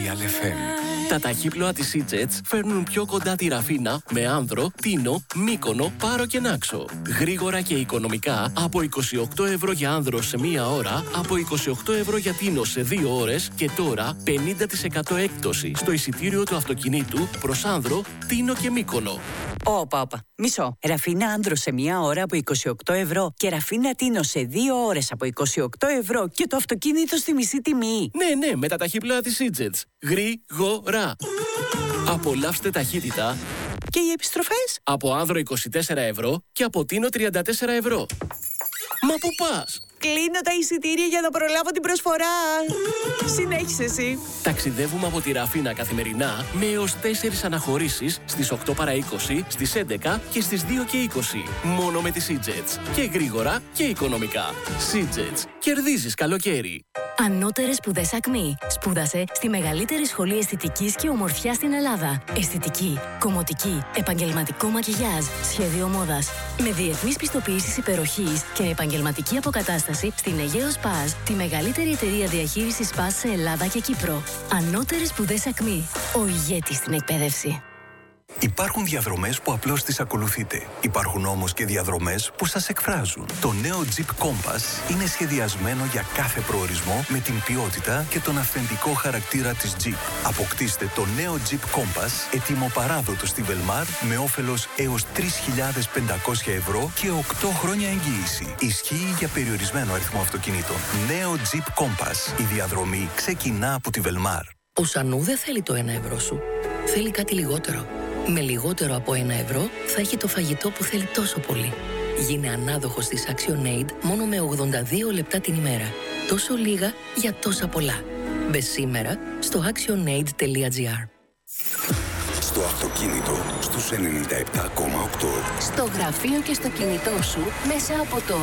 Real FM. Τα ταχύπλοα της EasyJet φέρνουν πιο κοντά τη Ραφίνα με Άνδρο, Τίνο, Μύκονο, Πάρο και Νάξο. Γρήγορα και οικονομικά από 28 ευρώ για Άνδρο σε μία ώρα, από 28 ευρώ για Τίνο σε 2 ώρες και τώρα 50% έκπτωση στο εισιτήριο του αυτοκινήτου προς Άνδρο, Τίνο και Μύκονο. Όπα. Μισό. Ραφίνα Άνδρο σε μία ώρα από 28 ευρώ και Ραφίνα Τίνο σε 2 ώρες από 28 ευρώ και το αυτοκίνητο στη μισή τιμή. Ναι, με τα ταχύπλοα της EasyJet. Γρήγορα. Απολαύστε ταχύτητα. Και οι επιστροφές? Από Άνδρο 24 ευρώ και από Τίνο 34 ευρώ. Μα πού πας? Κλείνω τα εισιτήρια για να προλάβω την προσφορά. Συνέχισε εσύ. Ταξιδεύουμε από τη Ραφίνα καθημερινά με έως 4 αναχωρήσεις στις 8 παρά 20, στις 11 και στις 2 και 20. Μόνο με τις EasyJet. Και γρήγορα και οικονομικά. EasyJet. Κερδίζεις καλοκαίρι. Ανώτερες σπουδές ΑΚΜΗ. Σπούδασε στη μεγαλύτερη σχολή αισθητικής και ομορφιάς στην Ελλάδα. Αισθητική, κομμωτική, επαγγελματικό μακιγιάζ, σχέδιο μόδας. Με διεθνείς πιστοποιήσεις υπεροχής και επαγγελματική αποκατάσταση στην Αιγαίο Σπάζ, τη μεγαλύτερη εταιρεία διαχείρισης Σπάζ σε Ελλάδα και Κύπρο. Ανώτερες σπουδές ΑΚΜΗ. Ο ηγέτης στην εκπαίδευση. Υπάρχουν διαδρομές που απλώς τις ακολουθείτε. Υπάρχουν όμως και διαδρομές που σας εκφράζουν. Το νέο Jeep Compass είναι σχεδιασμένο για κάθε προορισμό με την ποιότητα και τον αυθεντικό χαρακτήρα της Jeep. Αποκτήστε το νέο Jeep Compass έτοιμο παράδοτο στη Velmar με όφελος έως 3.500 ευρώ και 8 χρόνια εγγύηση. Ισχύει για περιορισμένο αριθμό αυτοκινήτων. Νέο Jeep Compass. Η διαδρομή ξεκινά από τη Velmar. Ο Σανού δεν θέλει το 1 ευρώ σου. Θέλει κάτι λιγότερο. Με λιγότερο από 1 ευρώ θα έχει το φαγητό που θέλει τόσο πολύ. Γίνε ανάδοχος της ActionAid μόνο με 82 λεπτά την ημέρα. Τόσο λίγα για τόσα πολλά. Μπε σήμερα στο actionaid.gr. Στο αυτοκίνητο στους 97,8. Στο γραφείο και στο κινητό σου μέσα από το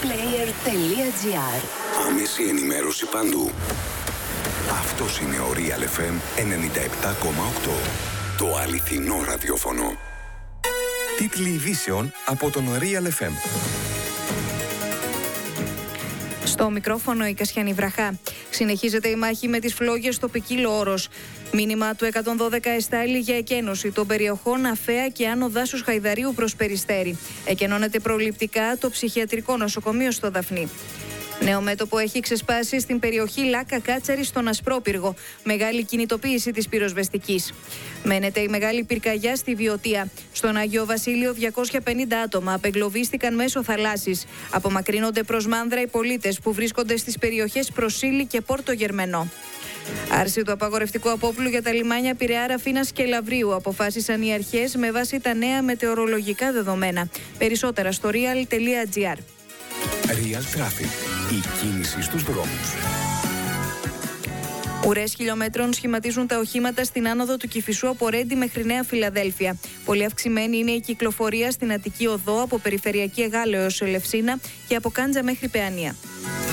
realplayer.gr. Άμεση ενημέρωση παντού. Αυτός είναι ο Real FM 97,8. Το αληθινό ραδιόφωνο. Τίτλοι ειδήσεων από τον Real FM. Στο μικρόφωνο η Κασιανή Βραχά. Συνεχίζεται η μάχη με τις φλόγες στο Ποικίλο Όρος. Μήνυμα του 112 εστάλει για εκένωση των περιοχών Αφαία και Άνω Δάσους Χαϊδαρίου προς Περιστέρι. Εκενώνεται προληπτικά το ψυχιατρικό νοσοκομείο στο Δαφνί. Νέο μέτωπο έχει ξεσπάσει στην περιοχή Λάκα Κάτσαρη στον Ασπρόπυργο. Μεγάλη κινητοποίηση της πυροσβεστικής. Μένεται η μεγάλη πυρκαγιά στη Βιωτία. Στον Άγιο Βασίλειο 250 άτομα απεγκλωβίστηκαν μέσω θαλάσσης. Απομακρύνονται προς Μάνδρα οι πολίτες που βρίσκονται στις περιοχές Προσήλη και Πόρτο Γερμενό. Άρση του απαγορευτικού απόπλου για τα λιμάνια Πειραιά, Ραφίνας και Λαβρίου αποφάσισαν οι αρχές με βάση τα νέα μετεωρολογικά δεδομένα. Περισσότερα στο real.gr. Real Traffic. Η κίνηση στους δρόμους. Ουρές χιλιόμετρων σχηματίζουν τα οχήματα στην άνοδο του Κηφισού από Ρέντι μέχρι Νέα Φιλαδέλφια. Πολύ αυξημένη είναι η κυκλοφορία στην Αττική Οδό από Περιφερειακή Εγάλεω έως Ελευσίνα και από Κάντζα μέχρι Παιανία.